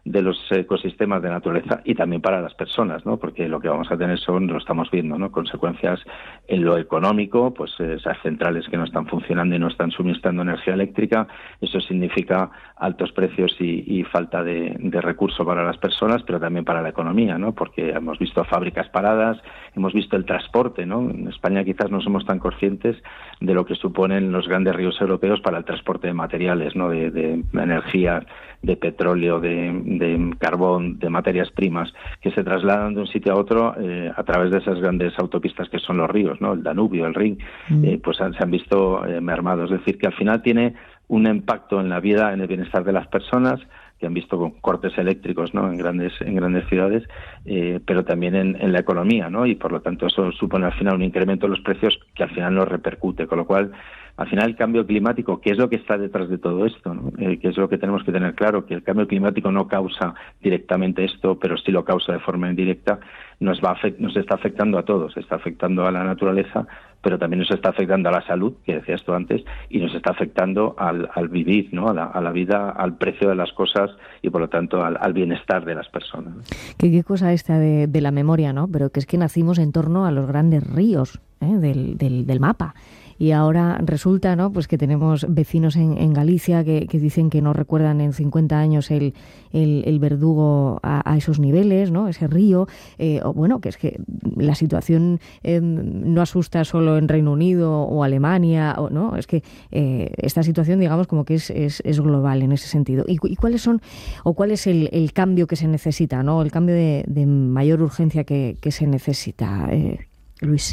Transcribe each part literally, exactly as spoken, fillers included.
de los ecosistemas de naturaleza y también para las personas, ¿no? Porque lo que vamos a tener son, lo estamos viendo, ¿no? Consecuencias en lo económico, pues esas centrales que no están funcionando y no están suministrando energía eléctrica, eso significa altos precios y, y falta de, de recursos para las personas, pero también para la economía, ¿no? Porque hemos visto fábricas paradas, hemos visto el transporte, ¿no? En España quizás no somos tan conscientes de lo que suponen los grandes ríos europeos para el transporte de materiales, ¿no? De, de energía, de petróleo, de, de carbón, de materias primas, que se trasladan de un sitio a otro eh, a través de esas grandes autopistas que son los ríos, ¿no? El Danubio, el Rin, mm. eh, pues han, se han visto eh, mermados. Es decir, que al final tiene un impacto en la vida, en el bienestar de las personas, que han visto con cortes eléctricos, ¿no? en grandes en grandes ciudades, eh, pero también en, en la economía, ¿no? Y por lo tanto eso supone al final un incremento de los precios que al final nos repercute, con lo cual al final el cambio climático, ¿qué es lo que está detrás de todo esto, ¿no? Eh, que es lo que tenemos que tener claro, que el cambio climático no causa directamente esto, pero sí lo causa de forma indirecta, nos va a afect- nos está afectando a todos, está afectando a la naturaleza, pero también nos está afectando a la salud, que decías tú antes, y nos está afectando al, al vivir, ¿no? A la, a la vida, al precio de las cosas y por lo tanto al, al bienestar de las personas. ¿Qué, qué cosa esta de, de la memoria, ¿no? Pero que es que nacimos en torno a los grandes ríos, ¿eh? del, del, del mapa. Y ahora resulta, ¿no? Pues que tenemos vecinos en, en Galicia que, que dicen que no recuerdan en cincuenta años el, el, el Verdugo a, a esos niveles, ¿no? Ese río. Eh, o bueno, que es que la situación eh, no asusta solo en Reino Unido o Alemania, o, ¿no? Es que eh, esta situación, digamos, como que es, es, es global en ese sentido. ¿Y, y cuáles son, o cuál es el, el cambio que se necesita, ¿no? El cambio de, de mayor urgencia que, que se necesita, eh, Luis?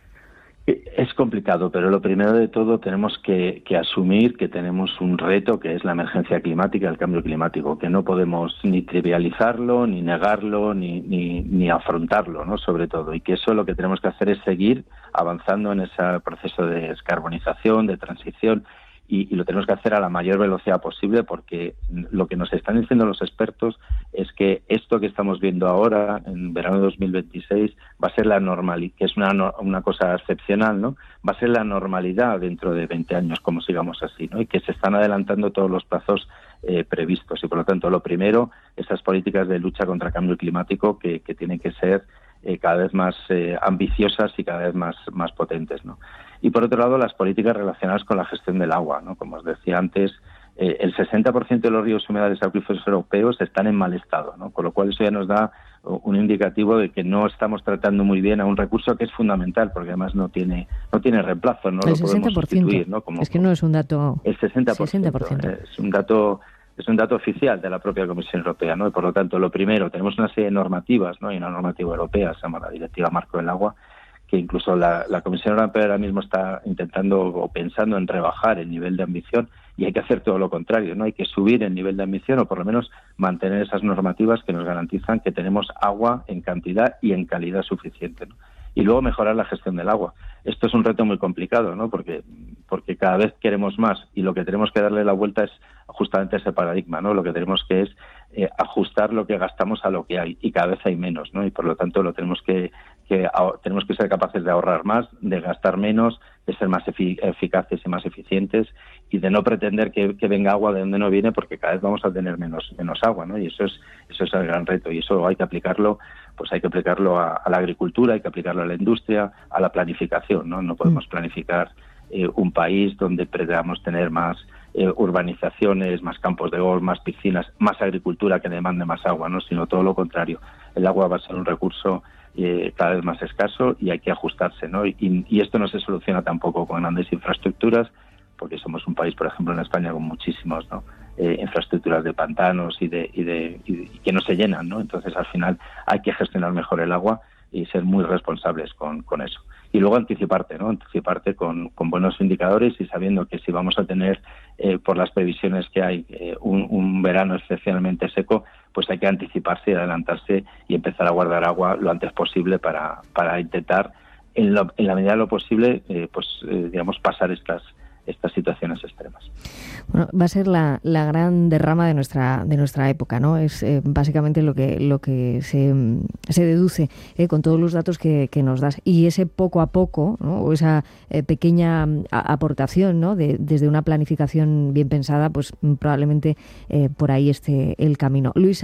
Es complicado, pero lo primero de todo tenemos que, que asumir que tenemos un reto que es la emergencia climática, el cambio climático, que no podemos ni trivializarlo, ni negarlo, ni, ni, ni afrontarlo, ¿no? Sobre todo, y que eso lo que tenemos que hacer es seguir avanzando en ese proceso de descarbonización, de transición, y, y lo tenemos que hacer a la mayor velocidad posible, porque lo que nos están diciendo los expertos es que esto que estamos viendo ahora, en verano de dos mil veintiséis, va a ser la normalidad, que es una, una cosa excepcional, ¿no? Va a ser la normalidad dentro de veinte años, como sigamos así, ¿no? Y que se están adelantando todos los plazos eh, previstos. Y por lo tanto, lo primero, esas políticas de lucha contra el cambio climático que, que tienen que ser eh, cada vez más eh, ambiciosas y cada vez más, más potentes, ¿no? Y por otro lado, las políticas relacionadas con la gestión del agua, ¿no? Como os decía antes, eh, el sesenta por ciento de los ríos y humedales acuíferos europeos están en mal estado, ¿no? Con lo cual eso ya nos da un indicativo de que no estamos tratando muy bien a un recurso que es fundamental, porque además no tiene no tiene reemplazo, no el lo podemos sustituir, ¿no? Como, es que no es un dato... El sesenta por ciento, sesenta por ciento. Es un dato... Es un dato oficial de la propia Comisión Europea, ¿no? Y por lo tanto, lo primero, tenemos una serie de normativas, ¿no? Hay una normativa europea, se llama la Directiva Marco del Agua, que incluso la, la Comisión Europea ahora mismo está intentando o pensando en rebajar el nivel de ambición, y hay que hacer todo lo contrario, ¿no? Hay que subir el nivel de ambición o por lo menos mantener esas normativas que nos garantizan que tenemos agua en cantidad y en calidad suficiente, ¿no? Y luego mejorar la gestión del agua. Esto es un reto muy complicado, ¿no? Porque porque cada vez queremos más y lo que tenemos que darle la vuelta es justamente ese paradigma, ¿no? Lo que tenemos que es eh, ajustar lo que gastamos a lo que hay, y cada vez hay menos, ¿no? Y por lo tanto lo tenemos que, que tenemos que ser capaces de ahorrar más, de gastar menos, de ser más efic- eficaces y más eficientes, y de no pretender que, que venga agua de donde no viene, porque cada vez vamos a tener menos menos agua, ¿no? Y eso es eso es el gran reto, y eso hay que aplicarlo, pues hay que aplicarlo a, a la agricultura, hay que aplicarlo a la industria, a la planificación, ¿no? No podemos planificar eh, un país donde pretendamos tener más eh, urbanizaciones, más campos de golf, más piscinas, más agricultura que demande más agua, ¿no? Sino todo lo contrario. El agua va a ser un recurso eh, cada vez más escaso y hay que ajustarse, ¿no? Y, y esto no se soluciona tampoco con grandes infraestructuras, porque somos un país, por ejemplo, en España con muchísimos, ¿no? Eh, infraestructuras de pantanos y de y de y, y que no se llenan, ¿no? Entonces, al final hay que gestionar mejor el agua y ser muy responsables con, con eso. Y luego anticiparte, ¿no? Anticiparte con, con buenos indicadores y sabiendo que si vamos a tener, eh, por las previsiones que hay, eh, un, un verano excepcionalmente seco, pues hay que anticiparse y adelantarse y empezar a guardar agua lo antes posible para, para intentar, en, lo, en la medida de lo posible, eh, pues eh, digamos, pasar estas estas situaciones extremas. Bueno, va a ser la, la gran derrama de nuestra de nuestra época, ¿no? Es eh, básicamente lo que lo que se, se deduce eh, con todos los datos que, que nos das, y ese poco a poco, ¿no? O esa eh, pequeña a, aportación, ¿no? De, desde una planificación bien pensada, pues probablemente eh, por ahí esté el camino. Luis